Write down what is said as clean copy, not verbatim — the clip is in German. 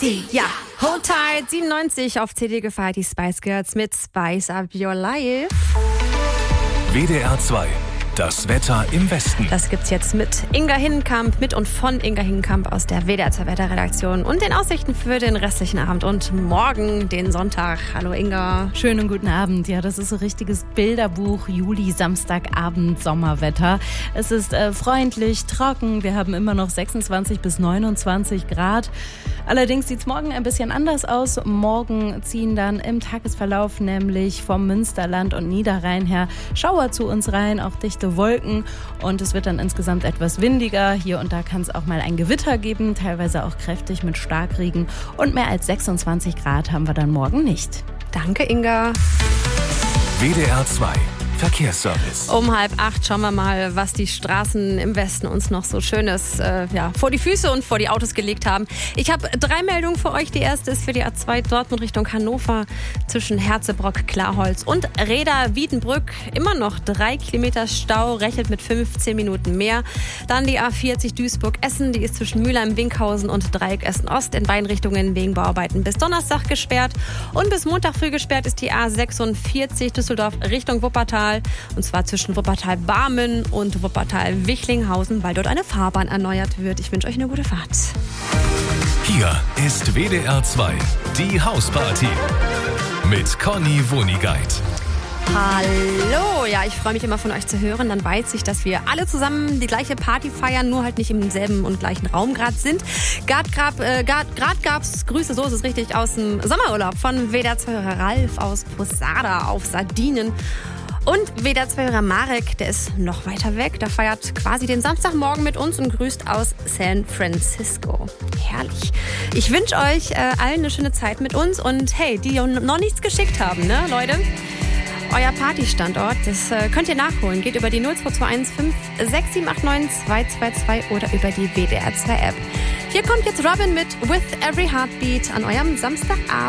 Ja, Hold Tight 97 auf CD gefeiert, die Spice Girls mit Spice Up Your Life. WDR 2, das Wetter im Westen. Das gibt's jetzt mit Inga Hinnenkamp, mit und von Inga Hinnenkamp aus der WDR 2 Wetterredaktion und den Aussichten für den restlichen Abend und morgen, den Sonntag. Hallo Inga. Schönen guten Abend. Ja, das ist so richtiges Bilderbuch Juli, Samstagabend, Sommerwetter. Es ist freundlich, trocken. Wir haben immer noch 26 bis 29 Grad. Allerdings sieht es morgen ein bisschen anders aus. Morgen ziehen dann im Tagesverlauf nämlich vom Münsterland und Niederrhein her Schauer zu uns rein, auch dichte Wolken. Und es wird dann insgesamt etwas windiger. Hier und da kann es auch mal ein Gewitter geben, teilweise auch kräftig mit Starkregen. Und mehr als 26 Grad haben wir dann morgen nicht. Danke, Inga. WDR 2. Verkehrsservice. Um 7:30 schauen wir mal, was die Straßen im Westen uns noch so Schönes vor die Füße und vor die Autos gelegt haben. Ich habe 3 Meldungen für euch. Die erste ist für die A2 Dortmund Richtung Hannover zwischen Herzebrock, Klarholz und Reda-Wiedenbrück. Immer noch 3 Kilometer Stau, rechnet mit 15 Minuten mehr. Dann die A40 Duisburg-Essen, die ist zwischen Mülheim, Winkhausen und Dreieck Essen-Ost in beiden Richtungen wegen Bauarbeiten bis Donnerstag gesperrt. Und bis Montag früh gesperrt ist die A46 Düsseldorf Richtung Wuppertal. Und zwar zwischen Wuppertal-Barmen und Wuppertal-Wichlinghausen, weil dort eine Fahrbahn erneuert wird. Ich wünsche euch eine gute Fahrt. Hier ist WDR 2, die Hausparty mit Conny Wonigkeit. Hallo, ja, ich freue mich immer von euch zu hören. Dann weiß ich, dass wir alle zusammen die gleiche Party feiern, nur halt nicht im selben und gleichen Raum gerade sind. Gerade gab's Grüße, so ist es richtig, aus dem Sommerurlaub von WDR 2-Hörer Ralf aus Posada auf Sardinien. Und WDR 2-Hörer Marek, der ist noch weiter weg. Der feiert quasi den Samstagmorgen mit uns und grüßt aus San Francisco. Herrlich. Ich wünsche euch allen eine schöne Zeit mit uns. Und hey, die noch nichts geschickt haben, ne, Leute? Euer Partystandort, das könnt ihr nachholen. Geht über die 02215 6789 222 oder über die WDR 2 App. Hier kommt jetzt Robin mit With Every Heartbeat an eurem Samstagabend.